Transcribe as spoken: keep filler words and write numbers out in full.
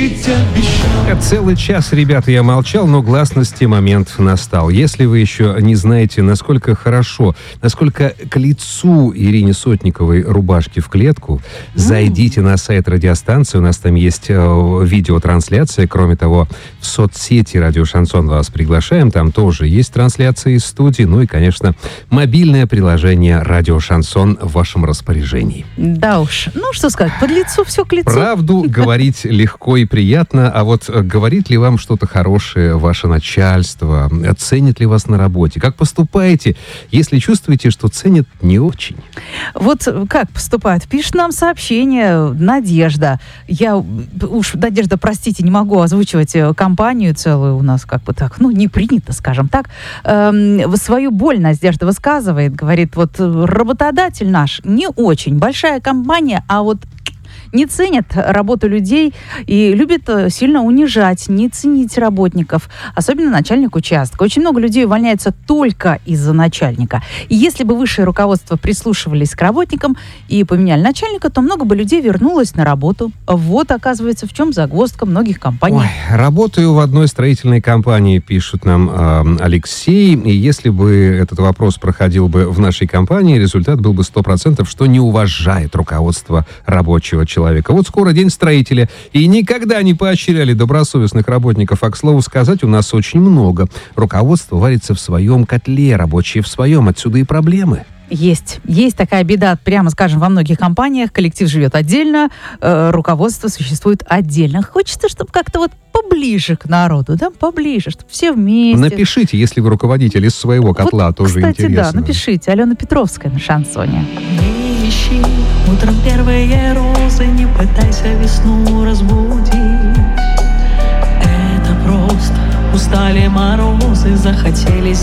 ведь обещал. Целый час, ребята, я молчал, но гласности момент настал. Если вы еще не знаете, насколько хорошо, насколько к лицу Ирине Сотниковой рубашки в клетку, mm. зайдите на сайт радиостанции, у нас там есть э, видеотрансляция. Кроме того, в соцсети «Радио Шансон» вас приглашаем, там тоже есть трансляция из студии. Ну и, конечно, мобильное приложение «Радио Шансон» в вашем распоряжении. Да уж, ну что сказать, под лицу все к лицу. Правду говорить легко и приятно, а вот говорит ли вам что-то хорошее ваше начальство, ценит ли вас на работе, как поступаете, если чувствуете, что ценят не очень? Вот как поступают? Пишет нам сообщение Надежда. Я уж, Надежда, простите, не могу озвучивать компанию целую у нас, как бы так, ну, не принято, скажем так. Эм, свою боль Надежда высказывает, говорит, вот работодатель наш не очень большая компания, а вот не ценят работу людей и любят сильно унижать, не ценить работников, особенно начальник участка. Очень много людей увольняется только из-за начальника. И если бы высшее руководство прислушивались к работникам и поменяли начальника, то много бы людей вернулось на работу. Вот, оказывается, в чем загвоздка многих компаний. Ой, работаю в одной строительной компании, пишет нам э, Алексей. И если бы этот вопрос проходил бы в нашей компании, результат был бы сто процентов, что не уважает руководство рабочего человека. Вот скоро день строителя, и никогда не поощряли добросовестных работников. А, к слову сказать, у нас очень много. Руководство варится в своем котле, рабочие в своем. Отсюда и проблемы. Есть. Есть такая беда, прямо скажем, во многих компаниях. Коллектив живет отдельно, э, руководство существует отдельно. Хочется, чтобы как-то вот поближе к народу, да, поближе, чтобы все вместе. Напишите, если вы руководитель из своего котла, вот, тоже кстати, интересно. да, напишите. Алена Петровская на шансоне. Не ищи утром первые розы, не пытайся весну разбудить. Это просто устали морозы, захотелись